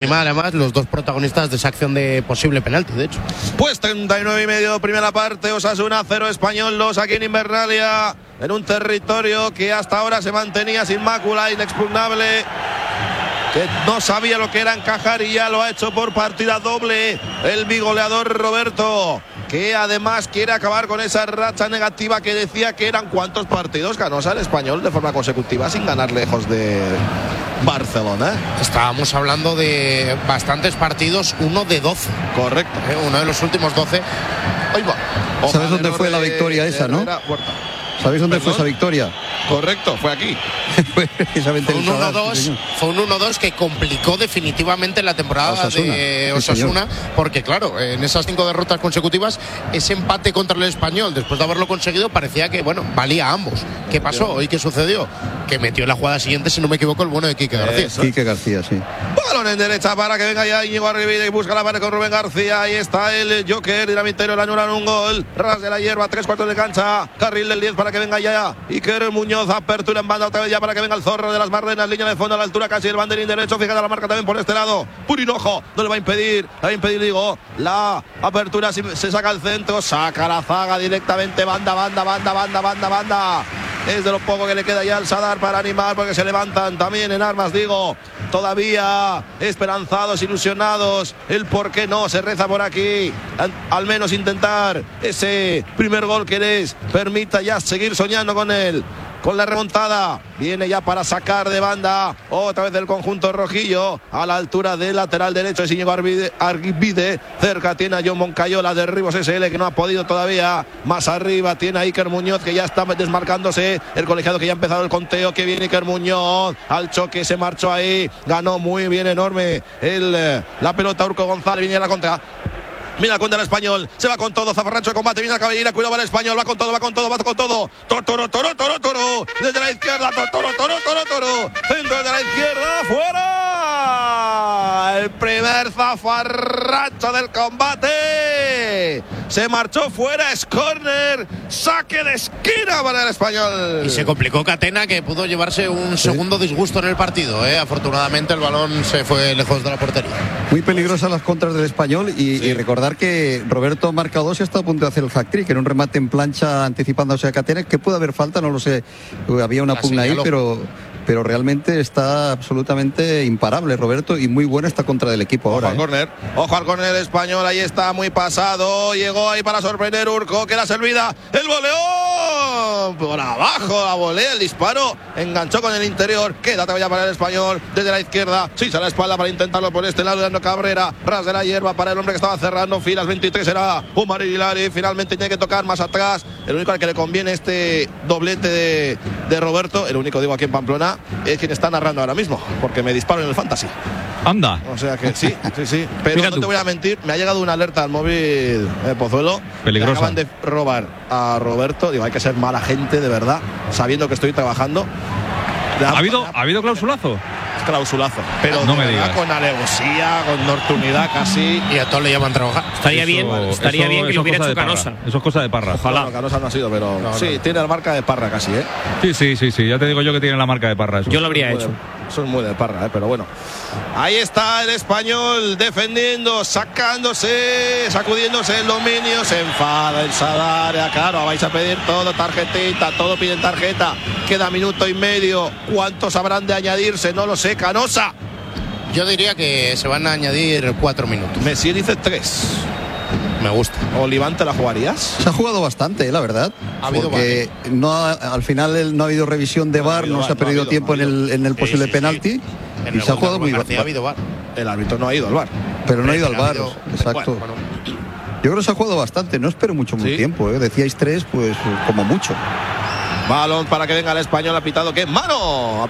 animal, además, los dos protagonistas de esa acción de posible penalti, de hecho. Pues 39,5, primera parte, Osasuna 0, Español 2, aquí en Invernalia, en un territorio que hasta ahora se mantenía sin mácula, inexpugnable, que no sabía lo que era encajar y ya lo ha hecho por partida doble el bigoleador Roberto, que además quiere acabar con esa racha negativa que decía que eran ¿cuántos partidos ganó el Español de forma consecutiva sin ganar lejos de Barcelona? Estábamos hablando de bastantes partidos, uno de 12. Correcto. Uno de los últimos 12. Ahí va. ¿Sabes dónde fue la victoria esa, no? ¿Sabéis dónde fue esa victoria? Correcto, fue aquí. Fue un 1-2 que complicó definitivamente la temporada Osasuna, de Osasuna, porque claro, en esas 5 derrotas consecutivas, ese empate contra el Español, después de haberlo conseguido, parecía que, bueno, valía a ambos. ¿Qué pasó? ¿Y qué sucedió? Que metió en la jugada siguiente, si no me equivoco, el bueno de Quique García. Quique García, sí. Balón en derecha para que venga ya Íñigo Arribide y busca la pared con Rubén García. Ahí está el Joker, Dinamitero, le anulan un gol. Ras de la hierba, 3/4 de cancha. Carril del 10 para que venga ya Iker Muñoz, apertura en banda otra vez ya para que venga el zorro de las Bardenas, línea de fondo a la altura casi el banderín derecho, fíjate la marca también por este lado, Purinojo, no le va a impedir, digo, la apertura, se saca el centro, saca la zaga directamente, banda, es de lo poco que le queda ya al Sadar para animar, porque se levantan también en armas, digo, todavía esperanzados, ilusionados, el por qué no, se reza por aquí, al menos intentar ese primer gol que les permita ya seguir soñando con él. Con la remontada, viene ya para sacar de banda otra vez del conjunto rojillo a la altura del lateral derecho es Íñigo Arribide, cerca tiene a John Moncayola de Ribos SL que no ha podido todavía, más arriba tiene a Iker Muñoz que ya está desmarcándose, el colegiado que ya ha empezado el conteo, que viene Iker Muñoz al choque, se marchó ahí, ganó muy bien, enorme la pelota, Urco González, viene a la contra. Mira contra el Español, se va con todo, zafarrancho de combate, viene la cabellera, cuidado para el Español, va con todo, Toro, desde la izquierda, Toro, centro desde la izquierda, fuera, el primer zafarrancho del combate, se marchó fuera, es córner, saque de esquina para el Español. Y se complicó Catena, que pudo llevarse un segundo disgusto en el partido, afortunadamente el balón se fue lejos de la portería. Muy peligrosas las contras del Español y recordar que Roberto marca 2 y está a punto de hacer el hat-trick en un remate en plancha anticipándose a Catena, que puede haber falta, no lo sé, había una pugna ahí, pero realmente está absolutamente imparable Roberto y muy buena esta contra del equipo ahora. Ojo al córner Español, ahí está muy pasado, llegó ahí para sorprender Urco, que la servida, el voleo por abajo, la volea, el disparo, enganchó con el interior, queda todavía para el Español, desde la izquierda, sí, a la espalda para intentarlo por este lado, dando Cabrera, ras de la hierba para el hombre que estaba cerrando filas, 23 era Umar Hilari, finalmente tiene que tocar más atrás, el único al que le conviene este doblete de Roberto, el único digo aquí en Pamplona, es quien está narrando ahora mismo, porque me disparo en el Fantasy. Anda. O sea que sí. Pero mira, no te voy a mentir, me ha llegado una alerta al móvil Pozuelo. Peligrosa. Acaban de robar a Roberto. Digo, hay que ser mala gente de verdad, sabiendo que estoy trabajando. ¿Ha habido clausulazo? Clausulazo, pero no me digas. Con alevosía, con nocturnidad casi, y a todos le llaman trabajar. Estaría bien que lo hubiera hecho Canosa. Eso es cosa de Parra. Ojalá. No, Canosa no ha sido, pero tiene la marca de Parra casi, Sí, ya te digo yo que tiene la marca de Parra eso. Yo lo habría hecho. Son muy de Parra, pero bueno. Ahí está el Español defendiendo, sacándose, sacudiéndose el dominio, se enfada el Sadar, claro, vais a pedir todo, tarjetita, todo piden tarjeta, queda minuto y medio, ¿cuántos habrán de añadirse? No lo sé, Canosa. Yo diría que se van a añadir 4 minutos. Messi dice 3. Me gusta. Oliván, ¿te la jugarías? Se ha jugado bastante, la verdad. Porque al final no ha habido revisión de VAR, no se ha perdido tiempo en el posible penalti. Y se ha jugado muy bien. El árbitro no ha ido al VAR. Pero no ha ido al VAR, exacto. Bueno. Yo creo que se ha jugado bastante, no espero mucho tiempo. Decíais 3, pues como mucho. Balón para que venga el Español, ha pitado que mano,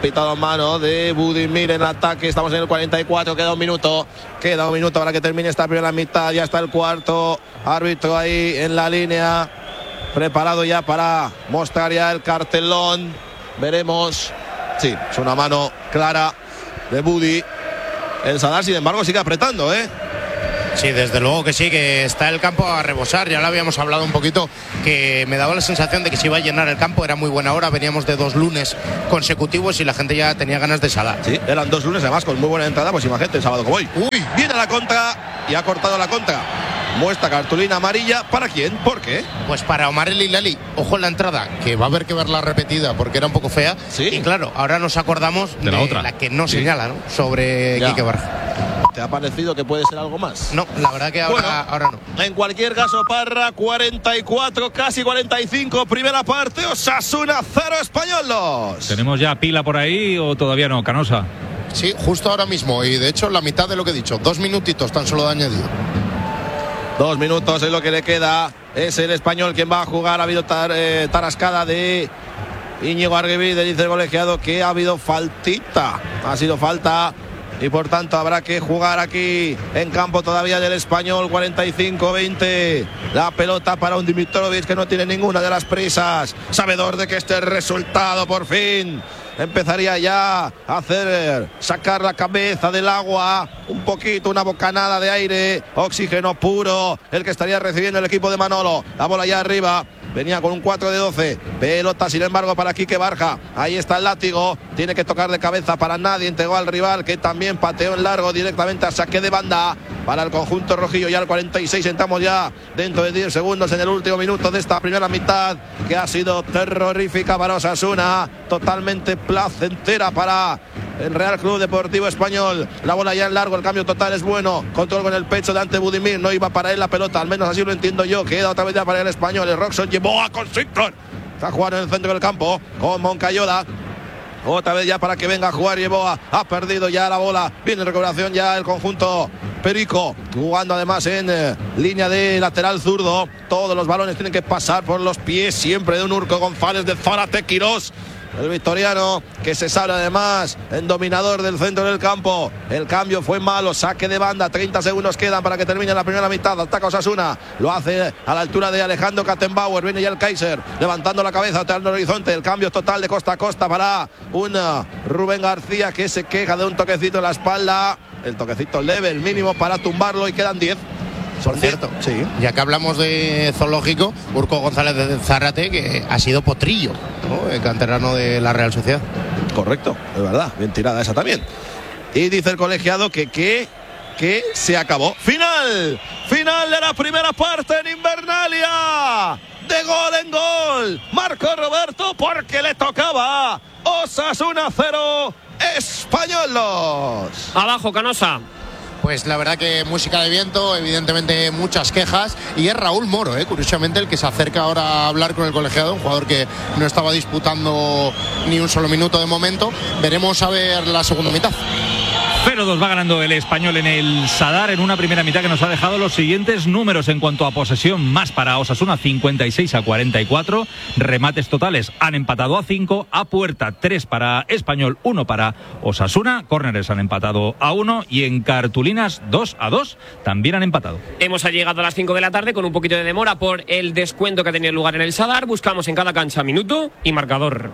de Budimir en ataque, estamos en el 44, queda un minuto para que termine esta primera mitad, ya está el cuarto, árbitro ahí en la línea, preparado ya para mostrar ya el cartelón, veremos, sí, es una mano clara de Budi, el Sadar sin embargo sigue apretando, Sí, desde luego que sí, que está el campo a rebosar. Ya lo habíamos hablado un poquito, que me daba la sensación de que se iba a llenar el campo. Era muy buena hora, veníamos de 2 lunes consecutivos y la gente ya tenía ganas de salar. Sí, eran 2 lunes además con muy buena entrada. Pues imagínate el sábado como hoy. Uy, viene la contra y ha cortado la contra. Muestra cartulina amarilla. ¿Para quién? ¿Por qué? Pues para Omar El Hilali. Ojo en la entrada, que va a haber que verla repetida porque era un poco fea. Sí. Y claro, ahora nos acordamos de la otra, la que no señala, ¿no? Sobre Quique Barja. ¿Te ha parecido que puede ser algo más? No, la verdad que ahora no. En cualquier caso, Parra, 44, casi 45, primera parte, Osasuna 0, Español 2. ¿Tenemos ya pila por ahí o todavía no, Canosa? Sí, justo ahora mismo, y de hecho la mitad de lo que he dicho, 2 minutitos tan solo de añadido. 2 minutos es lo que le queda. Es el Español quien va a jugar. Ha habido tarascada de Íñigo Arguevídez, dice el colegiado que ha habido faltita. Ha sido falta y por tanto habrá que jugar aquí en campo todavía del Español. 45-20. La pelota para un Dimitrovic que no tiene ninguna de las prisas. Sabedor de que este resultado por fin empezaría ya a sacar la cabeza del agua, un poquito, una bocanada de aire, oxígeno puro, el que estaría recibiendo el equipo de Manolo. La bola ya arriba, venía con un 4 de 12, pelota sin embargo para Quique Barja, ahí está el látigo, tiene que tocar de cabeza para nadie, entregó al rival que también pateó en largo directamente a saque de banda para el conjunto rojillo. Ya al 46, entramos ya dentro de 10 segundos en el último minuto de esta primera mitad, que ha sido terrorífica para Osasuna, totalmente placentera para el Real Club Deportivo Español. La bola ya en largo, el cambio total es bueno, control con el pecho de ante Budimir, no iba para él la pelota, al menos así lo entiendo yo, queda otra vez ya para el Español. El Roxon llevó a Constrictor, está jugando en el centro del campo con Moncayola. Otra vez ya para que venga a jugar Yeboa. Ha perdido ya la bola. Viene en recuperación ya el conjunto Perico, jugando además en línea de lateral zurdo. Todos los balones tienen que pasar por los pies siempre de un Urco González, de Zárate Quirós, el victoriano, que se sabe además en dominador del centro del campo. El cambio fue malo, saque de banda, 30 segundos quedan para que termine la primera mitad. Ataca Osasuna, lo hace a la altura de Alejandro Kattenbauer. Viene ya el Kaiser, levantando la cabeza hacia el horizonte. El cambio total de costa a costa para un Rubén García que se queja de un toquecito en la espalda. El toquecito leve, el mínimo para tumbarlo, y quedan 10. Por cierto, sí, ya que hablamos de zoológico, Urco González de Zárate, que ha sido potrillo, ¿no? El canterano de la Real Sociedad. Correcto, es verdad, bien tirada esa también. Y dice el colegiado que se acabó. Final de la primera parte en Invernalia. De gol en gol, marcó Roberto porque le tocaba. Osasuna 0, Español 2. Abajo, Canosa. Pues la verdad que música de viento, evidentemente muchas quejas, y es Raúl Moro, curiosamente, el que se acerca ahora a hablar con el colegiado, un jugador que no estaba disputando ni un solo minuto de momento. Veremos a ver la segunda mitad. 0-2 va ganando el Español en el Sadar en una primera mitad que nos ha dejado los siguientes números en cuanto a posesión: más para Osasuna, 56-44, remates totales han empatado a 5, a puerta 3 para Español, 1 para Osasuna, córneres han empatado a 1 y en cartulinas 2-2 también han empatado. Hemos llegado a las 5 de la tarde con un poquito de demora por el descuento que ha tenido lugar en el Sadar. Buscamos en cada cancha minuto y marcador.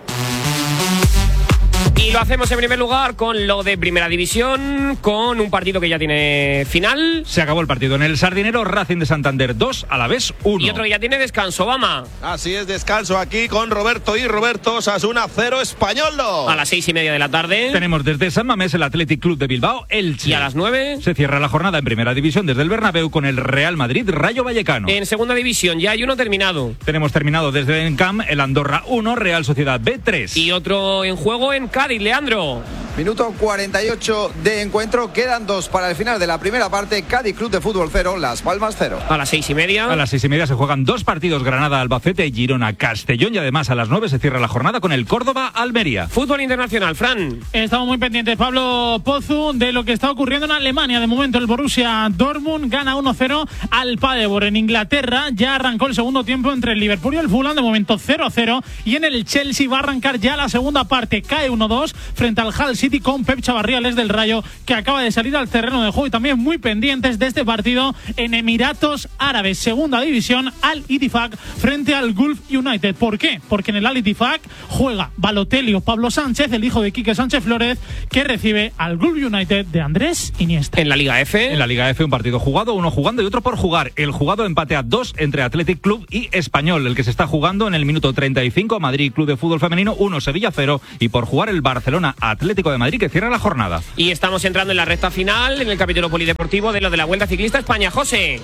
Y lo hacemos en primer lugar con lo de Primera División, con un partido que ya tiene final. Se acabó el partido en el Sardinero, Racing de Santander 2, Alavés 1. Y otro que ya tiene descanso, Obama. Así es, descanso aquí con Roberto y Roberto. Osasuna 0, Español 2. A las 6:30 de la tarde. Tenemos desde San Mamés el Athletic Club de Bilbao, Elche. Y a las 9 se cierra la jornada en Primera División desde el Bernabéu con el Real Madrid Rayo Vallecano. En Segunda División ya hay uno terminado. Tenemos terminado desde Encamp el Andorra 1, Real Sociedad B 3. Y otro en juego en Cádiz, Leandro. Minuto 48 de encuentro, quedan 2 para el final de la primera parte. Cádiz Club de Fútbol 0, Las Palmas 0. A las 6:30. A las 6:30 se juegan 2 partidos: Granada, Albacete, Girona, Castellón, y además a las 9 se cierra la jornada con el Córdoba, Almería. Fútbol internacional, Fran. Estamos muy pendientes, Pablo Pozu, de lo que está ocurriendo en Alemania. De momento el Borussia Dortmund gana 1-0 al Paderborn. En Inglaterra ya arrancó el segundo tiempo entre el Liverpool y el Fulham, de momento 0-0, y en el Chelsea va a arrancar ya la segunda parte. Cae 1-2 frente al Hull City City con Pep Chavarriales del Rayo, que acaba de salir al terreno de juego, y también muy pendientes de este partido en Emiratos Árabes, segunda división, Al Ittifaq frente al Gulf United. ¿Por qué? Porque en el Al Ittifaq juega Balotelli o Pablo Sánchez, el hijo de Quique Sánchez Flores, que recibe al Gulf United de Andrés Iniesta. En la Liga F. En la Liga F, un partido jugado, uno jugando y otro por jugar. El jugado empate a 2 entre Athletic Club y Español. El que se está jugando en el minuto 35, Madrid Club de Fútbol Femenino 1, Sevilla 0, y por jugar el Barcelona Atlético de Madrid, que cierra la jornada. Y estamos entrando en la recta final, en el capítulo polideportivo de lo de la Vuelta Ciclista España. José.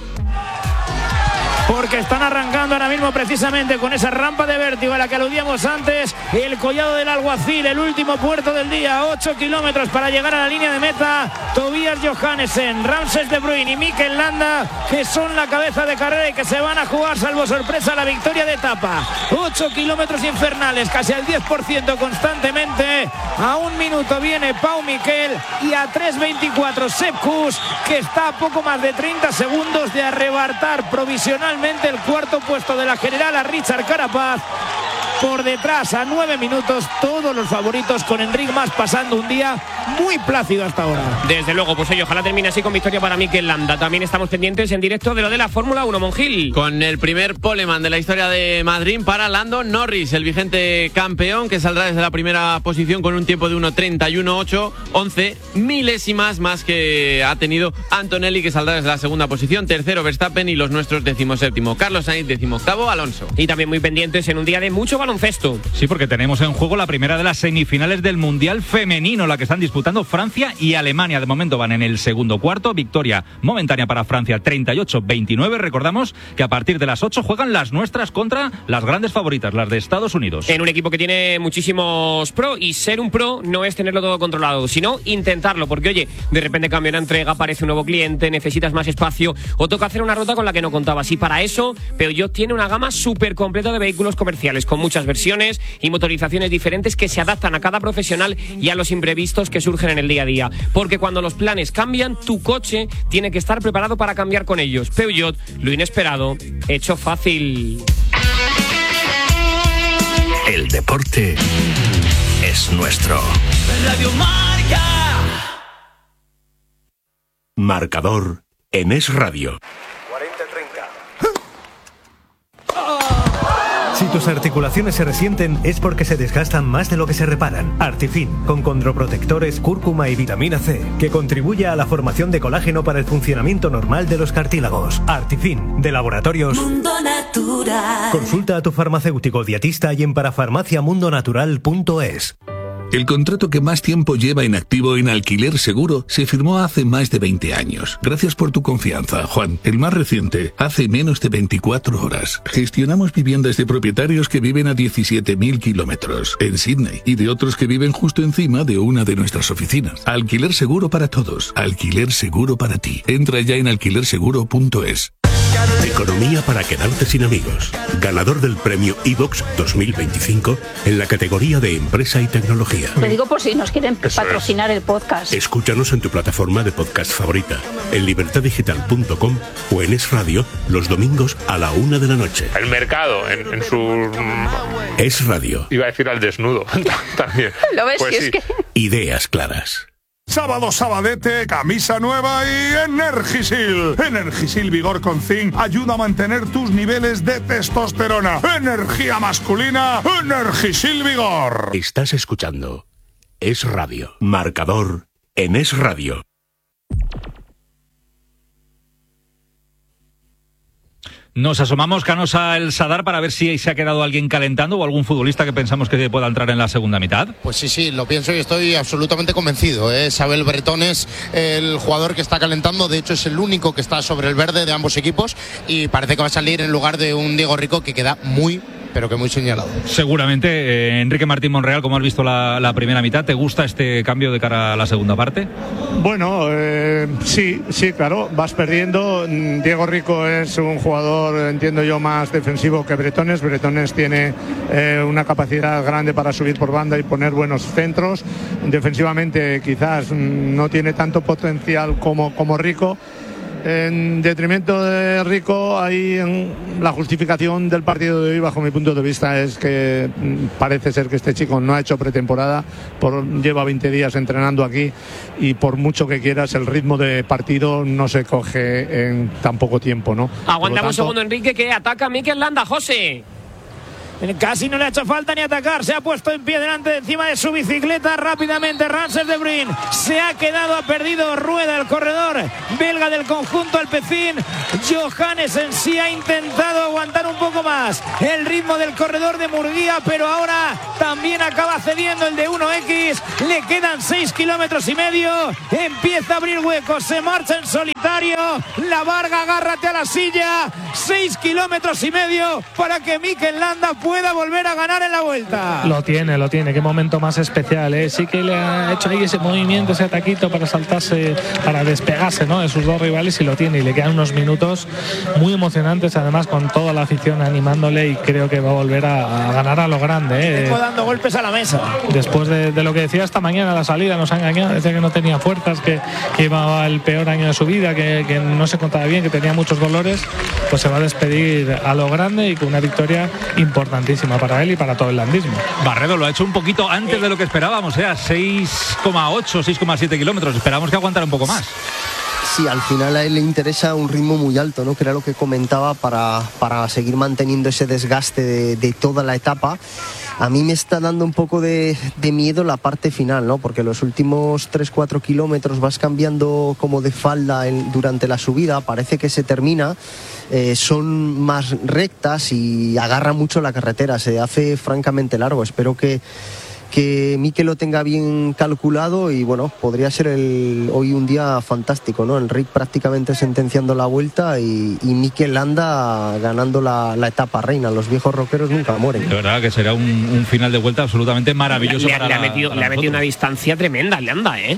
Porque están arrancando ahora mismo precisamente con esa rampa de vértigo a la que aludíamos antes, el Collado del Alguacil, el último puerto del día, 8 kilómetros para llegar a la línea de meta. Tobias Johannesen, Ramses de Bruyne y Mikel Landa, que son la cabeza de carrera y que se van a jugar, salvo sorpresa, la victoria de etapa. 8 kilómetros infernales, casi al 10% constantemente. A 1 minuto viene Pau Miquel y a 3:24 Sepp Kuss, que está a poco más de 30 segundos de arrebatar provisionalmente el cuarto puesto de la general a Richard Carapaz. Por detrás, a 9 minutos, todos los favoritos, con Enric Mas pasando un día muy plácido hasta ahora. Desde luego, pues oye, ojalá termine así con victoria para Mikel Landa. También estamos pendientes en directo de lo de la Fórmula 1, Monjil. Con el primer poleman de la historia de Madrid para Lando Norris, el vigente campeón, que saldrá desde la primera posición con un tiempo de 1:31.8, 11 milésimas más que ha tenido Antonelli, que saldrá desde la segunda posición. Tercero Verstappen y los nuestros 17º. Carlos Sainz 18º, Alonso. Y también muy pendientes en un día de mucho baloncesto. Sí, porque tenemos en juego la primera de las semifinales del Mundial Femenino, la que están disputando Francia y Alemania. De momento van en el segundo cuarto. Victoria momentánea para Francia, 38-29. Recordamos que a partir de las 8 juegan las nuestras contra las grandes favoritas, las de Estados Unidos. En un equipo que tiene muchísimos pro, y ser un pro no es tenerlo todo controlado, sino intentarlo, porque oye, de repente cambia una entrega, aparece un nuevo cliente, necesitas más espacio o toca hacer una ruta con la que no contabas. Y para eso, Peugeot tiene una gama súper completa de vehículos comerciales, con muchas versiones y motorizaciones diferentes que se adaptan a cada profesional y a los imprevistos que surgen en el día a día. Porque cuando los planes cambian, tu coche tiene que estar preparado para cambiar con ellos. Peugeot, lo inesperado, hecho fácil. El deporte es nuestro. Radio Marca. Marcador en Es Radio. Si tus articulaciones se resienten es porque se desgastan más de lo que se reparan. Artifin, con condroprotectores, cúrcuma y vitamina C, que contribuye a la formación de colágeno para el funcionamiento normal de los cartílagos. Artifin, de Laboratorios Mundo Natural. Consulta a tu farmacéutico dietista y en parafarmaciamundonatural.es. El contrato que más tiempo lleva en activo en Alquiler Seguro se firmó hace más de 20 años. Gracias por tu confianza, Juan. El más reciente, hace menos de 24 horas. Gestionamos viviendas de propietarios que viven a 17.000 kilómetros en Sydney y de otros que viven justo encima de una de nuestras oficinas. Alquiler Seguro para todos. Alquiler Seguro para ti. Entra ya en alquilerseguro.es. Economía para quedarte sin amigos. Ganador del premio iVox 2025 en la categoría de Empresa y Tecnología. Lo digo por si nos quieren patrocinar el podcast. Escúchanos en tu plataforma de podcast favorita, en libertaddigital.com o en Es Radio los domingos a la 1 de la noche. El mercado en su... Es Radio. Iba a decir al desnudo también. ¿Lo ves? Pues si sí. es que... Ideas claras. Sábado sabadete, camisa nueva y Energisil. Energisil Vigor con Zinc ayuda a mantener tus niveles de testosterona. Energía masculina, Energisil Vigor. Estás escuchando Es Radio. Marcador en Es Radio. Nos asomamos, Canos, al Sadar para ver si se ha quedado alguien calentando o algún futbolista que pensamos que pueda entrar en la segunda mitad. Pues sí, lo pienso y estoy absolutamente convencido. Sabel Bretón es el jugador que está calentando, de hecho es el único que está sobre el verde de ambos equipos y parece que va a salir en lugar de un Diego Rico que queda muy señalado. Seguramente, Enrique Martín Monreal, como has visto la primera mitad, ¿te gusta este cambio de cara a la segunda parte? Bueno, sí, claro, vas perdiendo. Diego Rico es un jugador, entiendo yo, más defensivo que Bretones. Bretones tiene una capacidad grande para subir por banda y poner buenos centros. Defensivamente quizás no tiene tanto potencial como Rico. en detrimento de Rico, ahí la justificación del partido de hoy, bajo mi punto de vista, es que parece ser que este chico no ha hecho pretemporada, lleva 20 días entrenando aquí y por mucho que quieras, el ritmo de partido no se coge en tan poco tiempo, ¿no? Aguantamos un segundo, Enrique, que ataca Mikel Landa, José. Casi no le ha hecho falta ni atacar, se ha puesto en pie delante de encima de su bicicleta rápidamente Rances de Bruin, se ha quedado, ha perdido rueda el corredor belga del conjunto alpecin. Johannesen sí ha intentado aguantar un poco más el ritmo del corredor de Murguía, pero ahora también acaba cediendo el de 1X, le quedan 6 kilómetros y medio, empieza a abrir huecos, se marcha en solitario, la Varga, agárrate a la silla, 6 kilómetros y medio para que Mikel Landa pueda volver a ganar en la vuelta. Lo tiene, qué momento más especial, ¿eh? Sí que le ha hecho ahí ese movimiento, ese ataquito para saltarse, para despegarse, ¿no?, de sus dos rivales, y lo tiene, y le quedan unos minutos muy emocionantes, además con toda la afición animándole, y creo que va a volver a ganar a lo grande, ¿eh? Dando golpes a la mesa. Después de lo que decía esta mañana a la salida, nos ha engañado, decía que no tenía fuerzas, que iba el peor año de su vida, que no se contaba bien, que tenía muchos dolores, pues se va a despedir a lo grande y con una victoria importantísima para él y para todo el landismo. Barredo lo ha hecho un poquito antes de lo que esperábamos, a 6,8, 6,7 kilómetros. Esperamos que aguantara un poco más. Sí, al final a él le interesa un ritmo muy alto, ¿no?, que era lo que comentaba, para seguir manteniendo ese desgaste de toda la etapa. A mí me está dando un poco de miedo la parte final, ¿no?, porque los últimos 3-4 kilómetros vas cambiando como de falda durante la subida, parece que se termina, son más rectas y agarra mucho la carretera, se hace francamente largo. Espero que Mikel lo tenga bien calculado y bueno, podría ser hoy un día fantástico, ¿no? Enric prácticamente sentenciando la vuelta y Mikel Landa ganando la etapa reina. Los viejos rockeros nunca mueren. De verdad que será un final de vuelta absolutamente maravilloso. Le ha metido una distancia tremenda, Landa, ¿eh?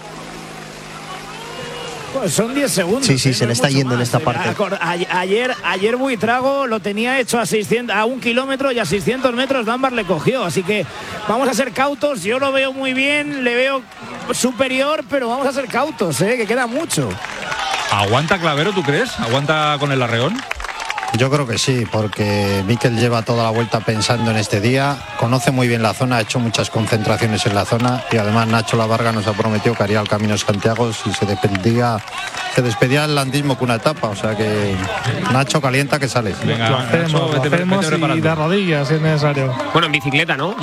Pues son 10 segundos. Sí, se le está yendo en esta parte. Ayer Buitrago lo tenía hecho a 1 kilómetro y a 600 metros Dunbar le cogió. Así que vamos a ser cautos. Yo lo veo muy bien, le veo superior, pero vamos a ser cautos, que queda mucho. ¿Aguanta Clavero, tú crees? ¿Aguanta con el arreón? Yo creo que sí, porque Mikel lleva toda la vuelta pensando en este día, conoce muy bien la zona, ha hecho muchas concentraciones en la zona y además Nacho La Varga nos ha prometido que haría el Camino de Santiago si se despedía el landismo con una etapa, o sea que Nacho calienta que sale. Venga, lo hacemos y de rodillas si es necesario. Bueno, en bicicleta, ¿no?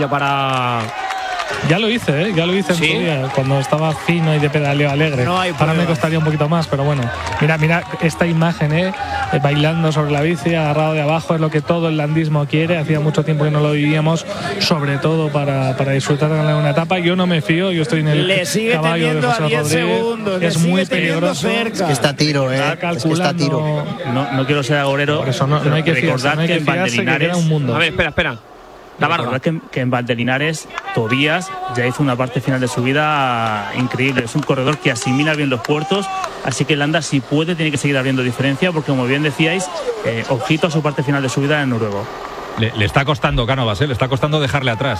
Ya lo hice en su día, cuando estaba fino y de pedaleo alegre. Ahora me costaría un poquito más, pero bueno. Mira esta imagen, bailando sobre la bici, agarrado de abajo, es lo que todo el landismo quiere. Hacía mucho tiempo que no lo vivíamos, sobre todo para disfrutar de una etapa. Yo no me fío, yo estoy en el caballo de José Rodríguez. Segundos, es muy peligroso. Es que está a tiro, es que está a tiro. No quiero ser agorero. Por eso no hay que recordar que en Valdelinares un mundo. A ver, espera. Recordad que en Valdelinares Tobías ya hizo una parte final de su vida increíble. Es un corredor que asimila bien los puertos, así que Landa, si puede, tiene que seguir abriendo diferencia, porque como bien decíais, ojito a su parte final de su vida en noruego. Le está costando, Cánovas, le está costando dejarle atrás.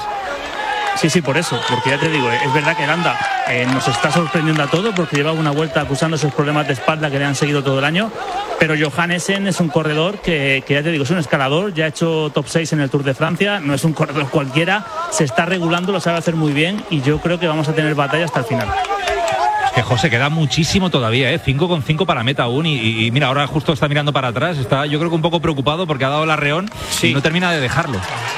Sí, por eso, porque ya te digo, es verdad que Landa nos está sorprendiendo a todos, porque lleva una vuelta acusando esos problemas de espalda que le han seguido todo el año, pero Johannesen es un corredor que ya te digo, es un escalador, ya ha hecho top 6 en el Tour de Francia, no es un corredor cualquiera, se está regulando, lo sabe hacer muy bien y yo creo que vamos a tener batalla hasta el final. Es que José, queda muchísimo todavía, 5,5 para meta aún y mira, ahora justo está mirando para atrás, está yo creo que un poco preocupado porque ha dado el arreón y no termina de dejarlo.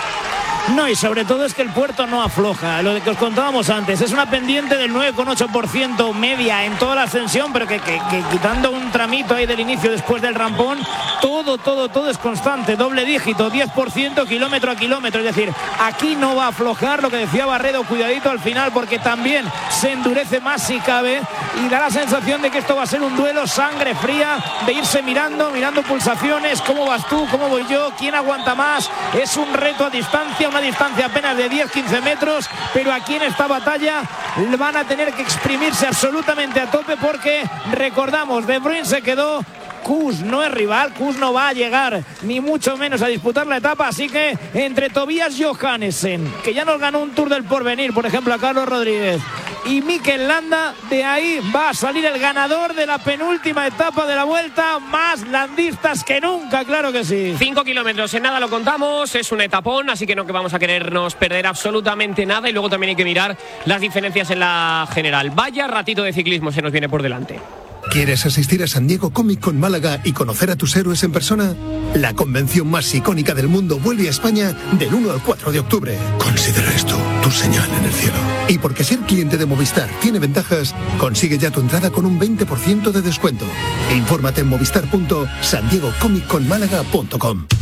No, y sobre todo es que el puerto no afloja. Lo que os contábamos antes, es una pendiente del 9,8% media en toda la ascensión, pero que quitando un tramito ahí del inicio después del rampón, todo es constante, doble dígito, 10% kilómetro a kilómetro. Es decir, aquí no va a aflojar, lo que decía Barredo, cuidadito al final, porque también se endurece más si cabe, y da la sensación de que esto va a ser un duelo sangre fría, de irse mirando pulsaciones, cómo vas tú, cómo voy yo, quién aguanta más. Es un reto a distancia, una distancia apenas de 10-15 metros, pero aquí en esta batalla van a tener que exprimirse absolutamente a tope, porque recordamos, De Bruin se quedó, Kuss no es rival, Kuss no va a llegar ni mucho menos a disputar la etapa, así que entre Tobías Johannesen, que ya nos ganó un Tour del Porvenir, por ejemplo a Carlos Rodríguez, y Mikel Landa. De ahí va a salir el ganador de la penúltima etapa de la Vuelta, más landistas que nunca, claro que sí. 5 kilómetros, en nada lo contamos, es un etapón, así que no que vamos a querernos perder absolutamente nada, y luego también hay que mirar las diferencias en la general. Vaya ratito de ciclismo se nos viene por delante. ¿Quieres asistir a San Diego Comic Con Málaga y conocer a tus héroes en persona? La convención más icónica del mundo vuelve a España del 1 al 4 de octubre. Considera esto tu señal en el cielo. Y porque ser cliente de Movistar tiene ventajas, consigue ya tu entrada con un 20% de descuento. Infórmate en movistar.sandiegocomicconmálaga.com.